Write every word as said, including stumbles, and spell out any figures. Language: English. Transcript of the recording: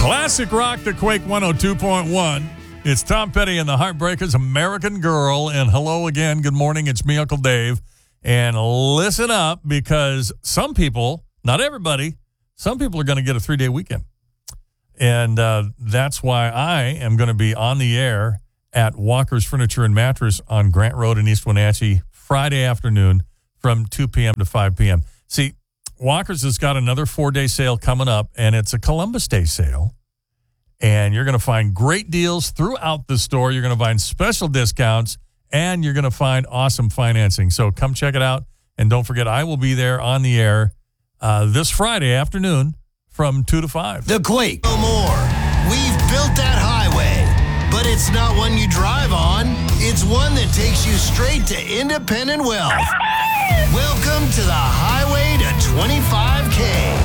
Classic rock, the Quake one oh two point one. It's Tom Petty and the Heartbreakers, American Girl. And hello again. Good morning. It's me, Uncle Dave. And listen up, because some people, not everybody, some people are going to get a three-day weekend. And uh, that's why I am going to be on the air at Walker's Furniture and Mattress on Grant Road in East Wenatchee Friday afternoon from two p.m. to five p.m. See, Walker's has got another four-day sale coming up, and it's a Columbus Day sale. And you're going to find great deals throughout the store. You're going to find special discounts, and you're going to find awesome financing. So come check it out. And don't forget, I will be there on the air uh, this Friday afternoon from two to five. The Quake. No more. We've built that highway, but it's not one you drive on. It's one that takes you straight to independent wealth. Welcome to the Highway to twenty-five K.